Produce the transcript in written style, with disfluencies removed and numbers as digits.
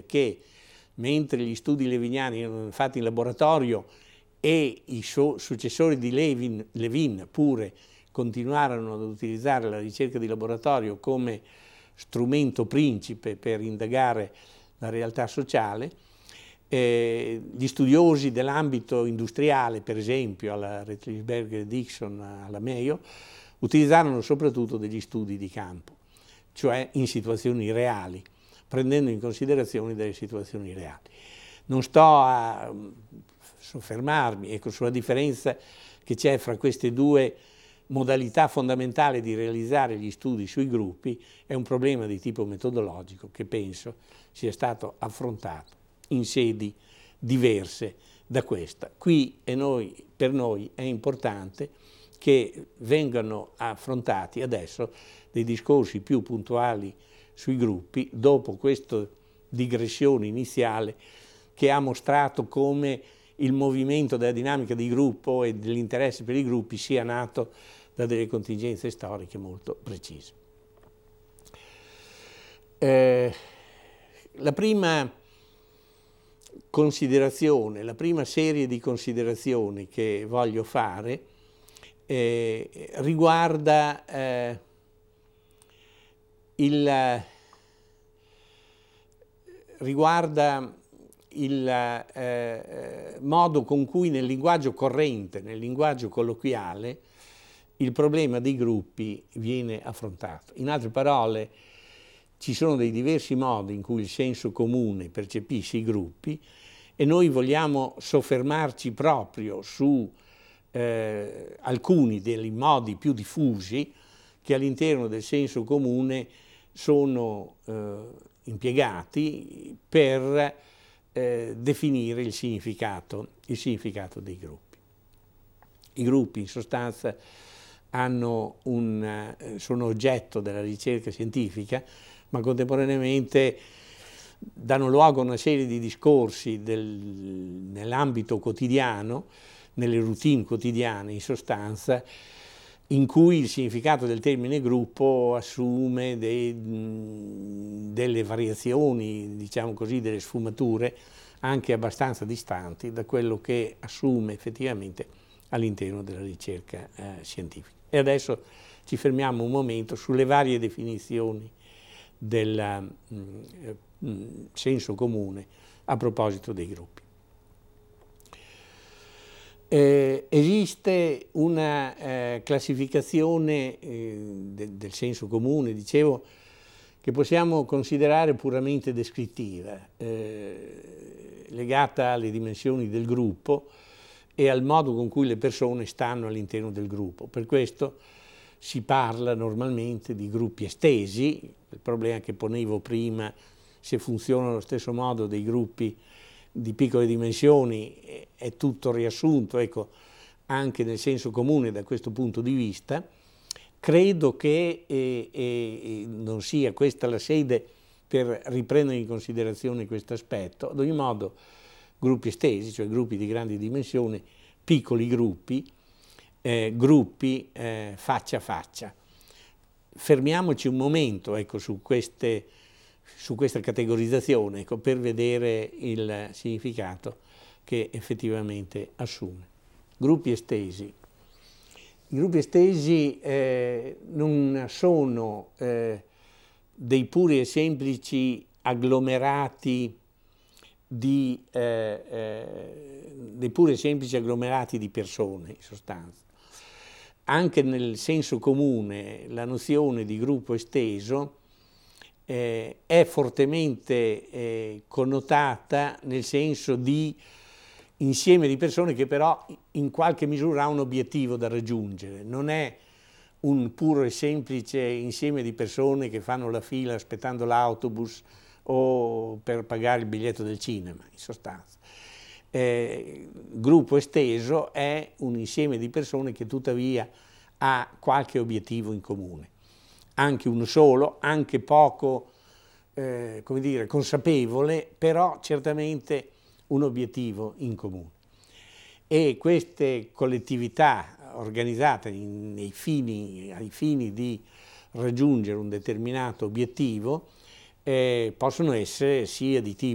che mentre gli studi leviniani erano fatti in laboratorio e i successori di Levin pure continuarono ad utilizzare la ricerca di laboratorio come strumento principe per indagare la realtà sociale, gli studiosi dell'ambito industriale, per esempio alla Rettlisberger e Dixon, alla Mayo, utilizzarono soprattutto degli studi di campo, cioè in situazioni reali, prendendo in considerazione delle situazioni reali. Non sto a soffermarmi sulla differenza che c'è fra queste due modalità fondamentali di realizzare gli studi sui gruppi. È un problema di tipo metodologico che penso sia stato affrontato in sedi diverse da questa. Qui per noi è importante che vengano affrontati adesso dei discorsi più puntuali sui gruppi, dopo questa digressione iniziale che ha mostrato come il movimento della dinamica di gruppo e dell'interesse per i gruppi sia nato da delle contingenze storiche molto precise. La prima considerazione, la prima serie di considerazioni che voglio fare riguarda il modo con cui nel linguaggio corrente, nel linguaggio colloquiale, il problema dei gruppi viene affrontato. In altre parole, ci sono dei diversi modi in cui il senso comune percepisce i gruppi e noi vogliamo soffermarci proprio su alcuni dei modi più diffusi che all'interno del senso comune sono impiegati per definire il significato dei gruppi. I gruppi in sostanza sono oggetto della ricerca scientifica, ma contemporaneamente danno luogo a una serie di discorsi nell'ambito quotidiano, nelle routine quotidiane in sostanza, in cui il significato del termine gruppo assume delle variazioni, diciamo così, delle sfumature anche abbastanza distanti da quello che assume effettivamente all'interno della ricerca scientifica. E adesso ci fermiamo un momento sulle varie definizioni del senso comune a proposito dei gruppi. Esiste una classificazione del senso comune, dicevo, che possiamo considerare puramente descrittiva, legata alle dimensioni del gruppo e al modo con cui le persone stanno all'interno del gruppo. Per questo si parla normalmente di gruppi estesi, il problema che ponevo prima, se funzionano allo stesso modo dei gruppi di piccole dimensioni, è tutto riassunto, ecco, anche nel senso comune da questo punto di vista. Credo che non sia questa la sede per riprendere in considerazione questo aspetto. Ad ogni modo, gruppi estesi, cioè gruppi di grandi dimensioni, piccoli gruppi, faccia a faccia. Fermiamoci un momento, ecco, su questa categorizzazione, ecco, per vedere il significato che effettivamente assume. Gruppi estesi. I gruppi estesi non sono dei puri e semplici agglomerati di persone, in sostanza. Anche nel senso comune la nozione di gruppo esteso è fortemente connotata nel senso di insieme di persone che però in qualche misura ha un obiettivo da raggiungere. Non è un puro e semplice insieme di persone che fanno la fila aspettando l'autobus o per pagare il biglietto del cinema, in sostanza. Gruppo esteso è un insieme di persone che tuttavia ha qualche obiettivo in comune, anche uno solo, anche poco come dire, consapevole, però certamente un obiettivo in comune. E queste collettività organizzate ai fini di raggiungere un determinato obiettivo possono essere sia di tipo